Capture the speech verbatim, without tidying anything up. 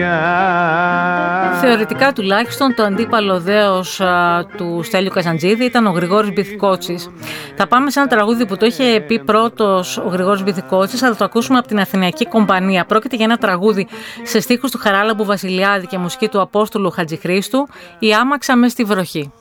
Θεωρητικά τουλάχιστον το αντίπαλο δέος α, του Στέλιου Καζαντζίδη ήταν ο Γρηγόρης Μπιθικότσης. Θα πάμε σε ένα τραγούδι που το είχε πει πρώτος ο Γρηγόρης Μπιθικότσης, θα το ακούσουμε από την Αθηναϊκή Κομπανία. Πρόκειται για ένα τραγούδι σε στίχους του Χαράλαμπου Βασιλιάδη και μουσική του Απόστολου Χατζηχρήστου, «Η άμαξα μες στη βροχή».